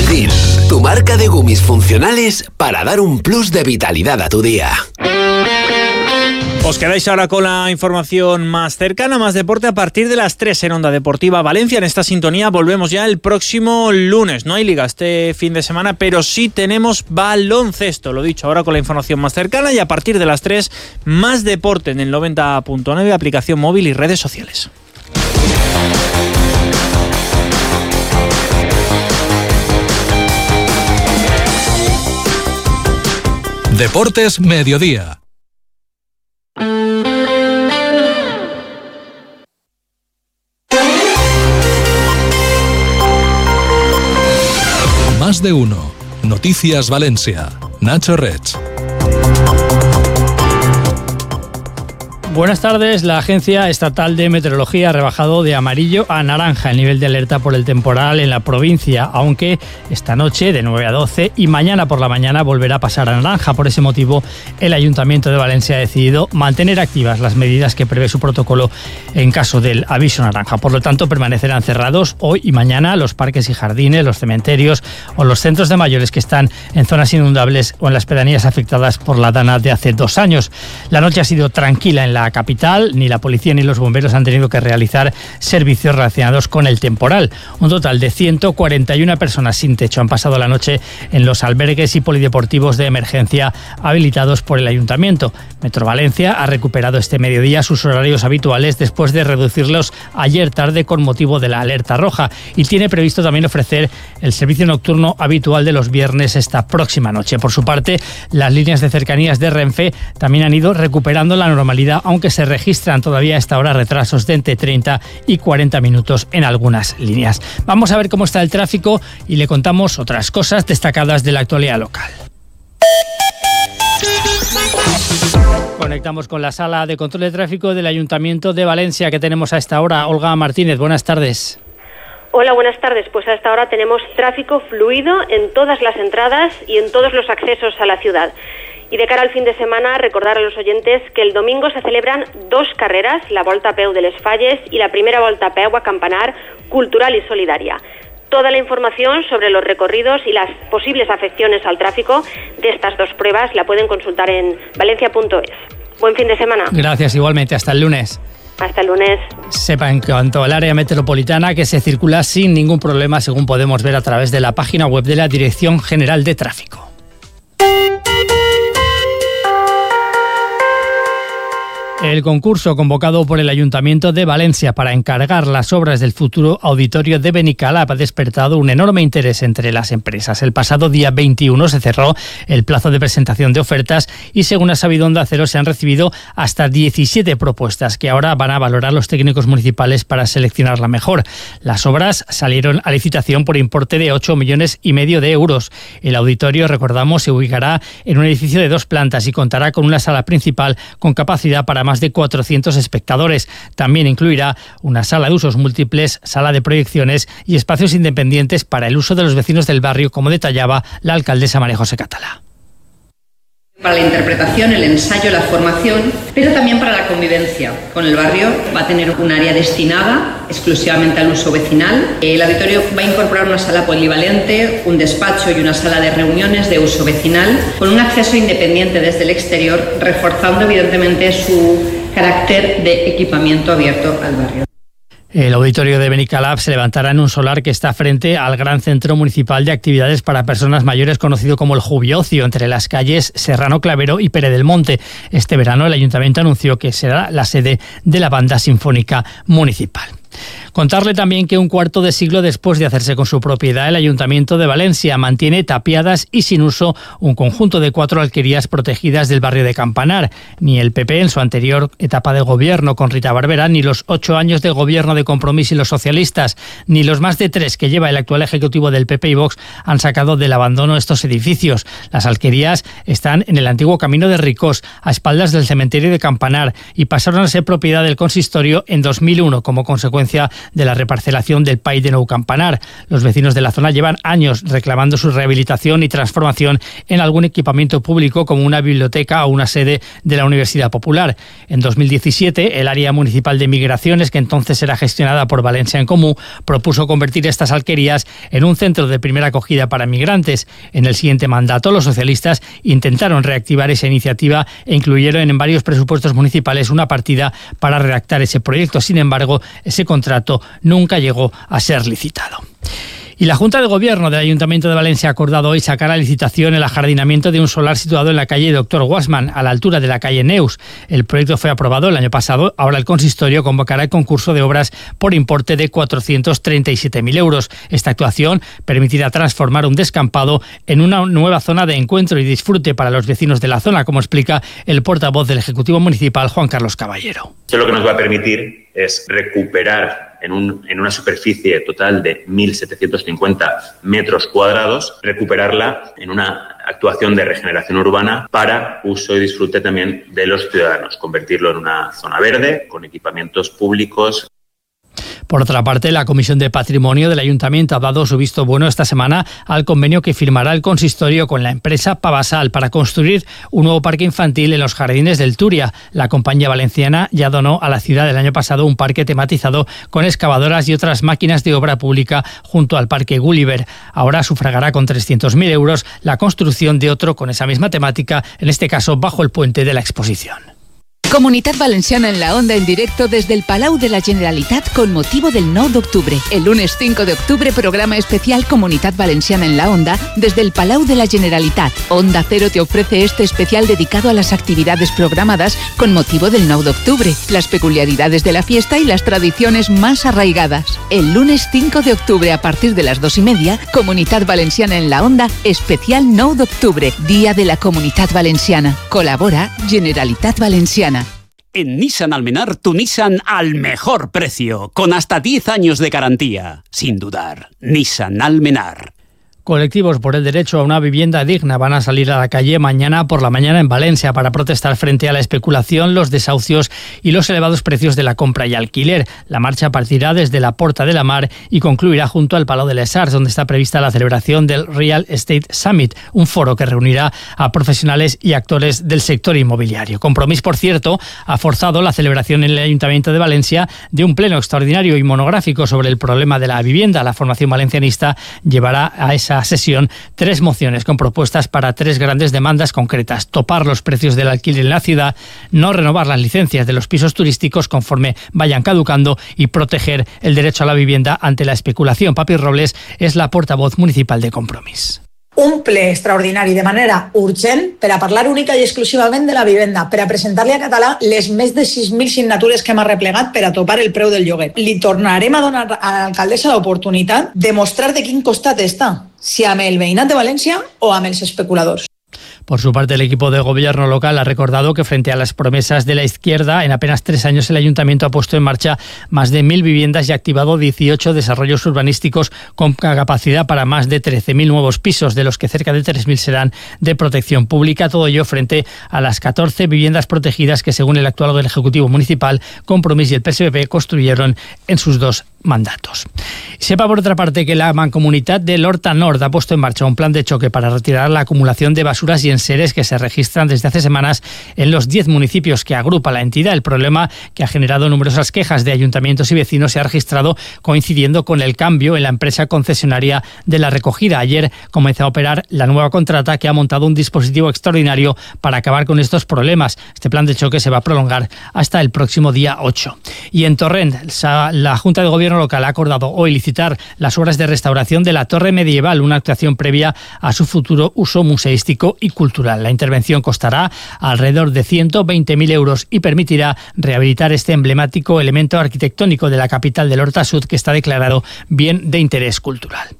Fossil, tu marca de gumis funcionales para dar un plus de vitalidad a tu día. Os quedáis ahora con la información más cercana, más deporte a partir de las 3 en Onda Deportiva Valencia. En esta sintonía volvemos ya el próximo lunes. No hay liga este fin de semana, pero sí tenemos baloncesto. Lo dicho, ahora con la información más cercana y a partir de las 3 más deporte en el 90.9, aplicación móvil y redes sociales. Deportes Mediodía. Más de uno. Noticias Valencia. Nacho Rech. Buenas tardes. La Agencia Estatal de Meteorología ha rebajado de amarillo a naranja el nivel de alerta por el temporal en la provincia, aunque esta noche de 9 a 12 y mañana por la mañana volverá a pasar a naranja. Por ese motivo, el Ayuntamiento de Valencia ha decidido mantener activas las medidas que prevé su protocolo en caso del aviso naranja. Por lo tanto, permanecerán cerrados hoy y mañana los parques y jardines, los cementerios o los centros de mayores que están en zonas inundables o en las pedanías afectadas por la dana de hace 2 años. La noche ha sido tranquila en la capital, ni la policía ni los bomberos han tenido que realizar servicios relacionados con el temporal. Un total de 141 personas sin techo han pasado la noche en los albergues y polideportivos de emergencia habilitados por el Ayuntamiento. Metro Valencia ha recuperado este mediodía sus horarios habituales después de reducirlos ayer tarde con motivo de la alerta roja y tiene previsto también ofrecer el servicio nocturno habitual de los viernes esta próxima noche. Por su parte, las líneas de cercanías de Renfe también han ido recuperando la normalidad, aunque se registran todavía a esta hora retrasos de entre 30 y 40 minutos en algunas líneas. Vamos a ver cómo está el tráfico y le contamos otras cosas destacadas de la actualidad local. Conectamos con la sala de control de tráfico del Ayuntamiento de Valencia que tenemos a esta hora. Olga Martínez, buenas tardes. Hola, buenas tardes. Pues a esta hora tenemos tráfico fluido en todas las entradas y en todos los accesos a la ciudad. Y de cara al fin de semana, recordar a los oyentes que el domingo se celebran 2 carreras, la Volta a Peu de Les Falles y la primera Volta a Peu a Campanar, cultural y solidaria. Toda la información sobre los recorridos y las posibles afecciones al tráfico de estas 2 pruebas la pueden consultar en valencia.es. Buen fin de semana. Gracias, igualmente. Hasta el lunes. Hasta el lunes. Sepa en cuanto al área metropolitana que se circula sin ningún problema, según podemos ver a través de la página web de la Dirección General de Tráfico. El concurso convocado por el Ayuntamiento de Valencia para encargar las obras del futuro auditorio de Benicalap ha despertado un enorme interés entre las empresas. El pasado día 21 se cerró el plazo de presentación de ofertas y, según ha sabido Onda Cero, se han recibido hasta 17 propuestas que ahora van a valorar los técnicos municipales para seleccionar la mejor. Las obras salieron a licitación por importe de 8,5 millones de euros. El auditorio, recordamos, se ubicará en un edificio de 2 plantas y contará con una sala principal con capacidad para más de 400 espectadores. También incluirá una sala de usos múltiples, sala de proyecciones y espacios independientes para el uso de los vecinos del barrio, como detallaba la alcaldesa María José Catalá. Para la interpretación, el ensayo, la formación, pero también para la convivencia con el barrio. Va a tener un área destinada exclusivamente al uso vecinal. El auditorio va a incorporar una sala polivalente, un despacho y una sala de reuniones de uso vecinal, con un acceso independiente desde el exterior, reforzando evidentemente su carácter de equipamiento abierto al barrio. El auditorio de Benicalap se levantará en un solar que está frente al gran centro municipal de actividades para personas mayores conocido como el Jubiocio, entre las calles Serrano Clavero y Pere del Monte. Este verano el Ayuntamiento anunció que será la sede de la Banda Sinfónica Municipal. Contarle también que un cuarto de siglo después de hacerse con su propiedad, el Ayuntamiento de Valencia mantiene tapiadas y sin uso un conjunto de 4 alquerías protegidas del barrio de Campanar. Ni el PP en su anterior etapa de gobierno con Rita Barberá, ni los 8 años de gobierno de Compromís y los socialistas, ni los más de 3 que lleva el actual ejecutivo del PP y Vox han sacado del abandono estos edificios. Las alquerías están en el antiguo camino de Ricós, a espaldas del cementerio de Campanar, y pasaron a ser propiedad del consistorio en 2001 como consecuencia consecuencia de la reparcelación del Pai de Nou Campanar. Los vecinos de la zona llevan años reclamando su rehabilitación y transformación en algún equipamiento público como una biblioteca o una sede de la Universidad Popular. En 2017, el área municipal de migraciones, que entonces era gestionada por Valencia en Comú, propuso convertir estas alquerías en un centro de primera acogida para migrantes. En el siguiente mandato, los socialistas intentaron reactivar esa iniciativa e incluyeron en varios presupuestos municipales una partida para redactar ese proyecto. Sin embargo, ese contrato nunca llegó a ser licitado. Y la Junta de Gobierno del Ayuntamiento de Valencia ha acordado hoy sacar a licitación el ajardinamiento de un solar situado en la calle Dr. Guasman, a la altura de la calle Neus. El proyecto fue aprobado el año pasado. Ahora el consistorio convocará el concurso de obras por importe de 437.000 euros. Esta actuación permitirá transformar un descampado en una nueva zona de encuentro y disfrute para los vecinos de la zona, como explica el portavoz del Ejecutivo Municipal, Juan Carlos Caballero. Esto lo que nos va a permitir es recuperar en una superficie total de 1.750 metros cuadrados, recuperarla en una actuación de regeneración urbana para uso y disfrute también de los ciudadanos, convertirlo en una zona verde con equipamientos públicos. Por otra parte, la Comisión de Patrimonio del Ayuntamiento ha dado su visto bueno esta semana al convenio que firmará el consistorio con la empresa Pavasal para construir un nuevo parque infantil en los jardines del Turia. La compañía valenciana ya donó a la ciudad el año pasado un parque tematizado con excavadoras y otras máquinas de obra pública junto al Parque Gulliver. Ahora sufragará con 300.000 euros la construcción de otro con esa misma temática, en este caso bajo el puente de la Exposición. Comunitat Valenciana en la Onda en directo desde el Palau de la Generalitat con motivo del 9 de octubre. El lunes 5 de octubre, programa especial Comunitat Valenciana en la Onda desde el Palau de la Generalitat. Onda Cero te ofrece este especial dedicado a las actividades programadas con motivo del 9 de octubre, las peculiaridades de la fiesta y las tradiciones más arraigadas. El lunes 5 de octubre a partir de las 2:30, Comunitat Valenciana en la Onda, especial 9 de octubre, Día de la Comunitat Valenciana. Colabora Generalitat Valenciana. En Nissan Almenar, tu Nissan al mejor precio, con hasta 10 años de garantía. Sin dudar, Nissan Almenar. Colectivos por el derecho a una vivienda digna van a salir a la calle mañana por la mañana en Valencia para protestar frente a la especulación, los desahucios y los elevados precios de la compra y alquiler. La marcha partirá desde la Porta de la Mar y concluirá junto al Palau de les Arts, donde está prevista la celebración del Real Estate Summit, un foro que reunirá a profesionales y actores del sector inmobiliario. Compromís, por cierto, ha forzado la celebración en el Ayuntamiento de Valencia de un pleno extraordinario y monográfico sobre el problema de la vivienda. La formación valencianista llevará a esa sesión 3 mociones con propuestas para 3 grandes demandas concretas: topar los precios del alquiler en la ciudad, no renovar las licencias de los pisos turísticos conforme vayan caducando y proteger el derecho a la vivienda ante la especulación. Papi Robles és la portavoz municipal de Compromís. Un ple extraordinari de manera urgent per a parlar única i exclusivament de la vivenda, per a presentar-li a Català les més de 6.000 signatures que hem arreplegat per a topar el preu del lloguer. Li tornarem a donar a l'alcaldessa l'oportunitat de mostrar de quin costat està, si amb el veïnat de València o amb els especuladors. Por su parte, el equipo de gobierno local ha recordado que frente a las promesas de la izquierda, en apenas 3 años el ayuntamiento ha puesto en marcha más de 1.000 viviendas y ha activado 18 desarrollos urbanísticos con capacidad para más de 13.000 nuevos pisos, de los que cerca de 3.000 serán de protección pública. Todo ello frente a las 14 viviendas protegidas que, según el actual del Ejecutivo Municipal, Compromís y el PSPP construyeron en sus 2 mandatos. Sepa, por otra parte, que la Mancomunitat de l'Horta Nord ha puesto en marcha un plan de choque para retirar la acumulación de basuras y enseres que se registran desde hace semanas en los 10 municipios que agrupa la entidad. El problema, que ha generado numerosas quejas de ayuntamientos y vecinos, se ha registrado coincidiendo con el cambio en la empresa concesionaria de la recogida. Ayer comenzó a operar la nueva contrata, que ha montado un dispositivo extraordinario para acabar con estos problemas. Este plan de choque se va a prolongar hasta el próximo día 8. Y en Torrent, la Junta de Gobierno local ha acordado hoy licitar las obras de restauración de la Torre Medieval, una actuación previa a su futuro uso museístico y cultural. La intervención costará alrededor de 120.000 euros y permitirá rehabilitar este emblemático elemento arquitectónico de la capital del Horta Sud, que está declarado bien de interés cultural.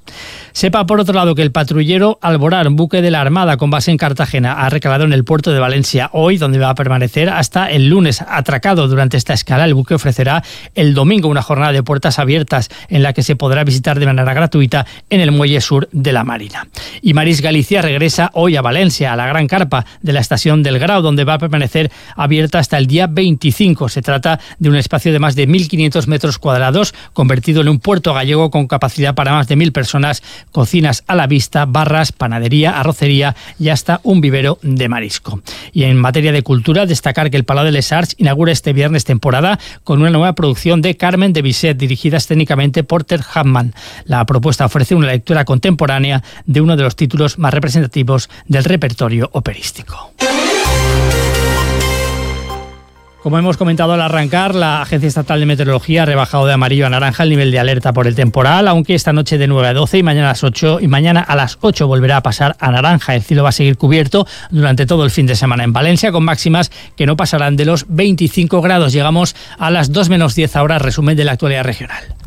Sepa, por otro lado, que el patrullero Alborán, un buque de la Armada con base en Cartagena, ha recalado en el puerto de Valencia hoy, donde va a permanecer hasta el lunes. Atracado durante esta escala, el buque ofrecerá el domingo una jornada de puertas abiertas en la que se podrá visitar de manera gratuita en el muelle sur de la Marina. Y Maris Galicia regresa hoy a Valencia, a la gran carpa de la estación del Grau, donde va a permanecer abierta hasta el día 25. Se trata de un espacio de más de 1.500 metros cuadrados, convertido en un puerto gallego con capacidad para más de 1.000 personas, cocinas a la vista, barras, panadería, arrocería y hasta un vivero de marisco. Y en materia de cultura, destacar que el Palau de les Arts inaugura este viernes temporada con una nueva producción de Carmen de Bizet, dirigida escénicamente por Ter Hammann. La propuesta ofrece una lectura contemporánea de uno de los títulos más representativos del repertorio operístico. Como hemos comentado al arrancar, la Agencia Estatal de Meteorología ha rebajado de amarillo a naranja el nivel de alerta por el temporal, aunque esta noche de 9 a 12 y mañana a las 8 volverá a pasar a naranja. El cielo va a seguir cubierto durante todo el fin de semana en Valencia, con máximas que no pasarán de los 25 grados. Llegamos a las 2 menos 10 ahora, resumen de la actualidad regional.